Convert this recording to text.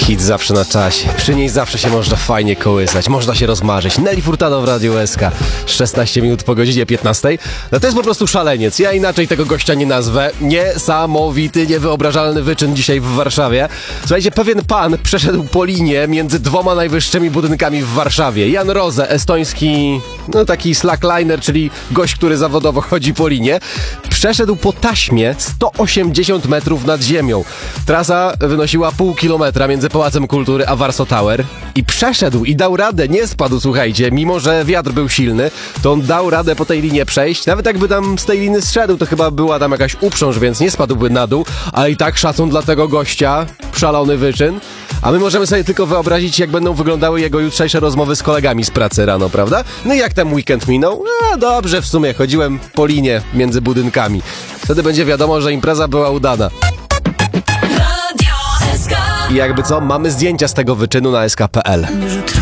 Hit zawsze na czasie. Przy niej zawsze się można fajnie kołysać, można się rozmarzyć. Nelly Furtado w Radiu SK. 16 minut po godzinie 15. No to jest po prostu szaleniec. Ja inaczej tego gościa nie nazwę. Niesamowity, niewyobrażalny wyczyn dzisiaj w Warszawie. Słuchajcie, pewien pan przeszedł po linie między dwoma najwyższymi budynkami w Warszawie. Jan Rose, estoński, taki slackliner, czyli gość, który zawodowo chodzi po linie. Przeszedł po taśmie 180 metrów nad ziemią. Trasa wynosiła pół kilometra między Pałacem Kultury a Warsaw Tower. I przeszedł i dał radę, nie spadł, słuchajcie. Mimo że wiatr był silny, to on dał radę po tej linie przejść. Nawet jakby tam z tej liny zszedł, to chyba była tam jakaś uprząż, więc nie spadłby na dół. A i tak szacun dla tego gościa. Szalony wyczyn. A my możemy sobie tylko wyobrazić, jak będą wyglądały jego jutrzejsze rozmowy z kolegami z pracy rano, prawda? No i jak tam weekend minął? Dobrze, w sumie chodziłem po linie między budynkami. Wtedy będzie wiadomo, że impreza była udana. I jakby co, mamy zdjęcia z tego wyczynu na sk.pl.